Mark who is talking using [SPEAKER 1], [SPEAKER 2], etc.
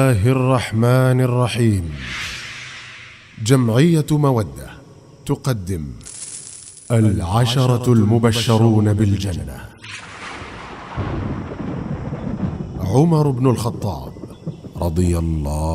[SPEAKER 1] الله الرحمن الرحيم. جمعية مودة تقدم 10 المبشرون بالجنة. عمر بن الخطاب رضي الله